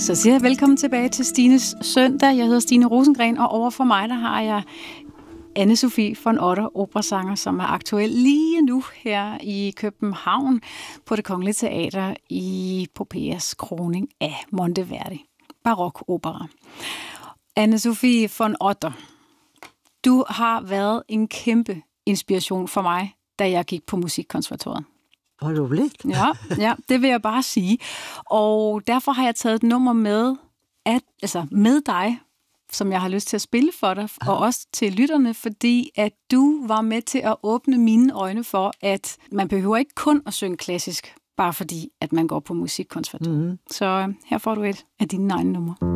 Så siger jeg velkommen tilbage til Stines søndag. Jeg hedder Stine Rosengren, og overfor mig der har jeg Anne-Sophie von Otter, operasanger, som er aktuel lige nu her i København på Det Kongelige Teater i Poppeas kroning af Monteverdi. Barokopera. Anne-Sophie von Otter, du har været en kæmpe inspiration for mig, da jeg gik på Musikkonservatoriet. Hvor roligt. Ja, det vil jeg bare sige. Og derfor har jeg taget et nummer med dig, som jeg har lyst til at spille for dig, og også til lytterne, fordi at du var med til at åbne mine øjne for, at man behøver ikke kun at synge klassisk, bare fordi at man går på Musikkonservatoriet. Så her får du et af dine egne numre.